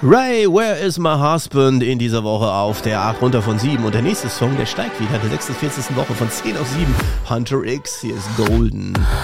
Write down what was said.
Ray, Where is my husband? In dieser Woche auf der 8 runter von 7. Und der nächste Song, der steigt wieder, der 46. Woche von 10 auf 7. Hunter X, hier ist Golden.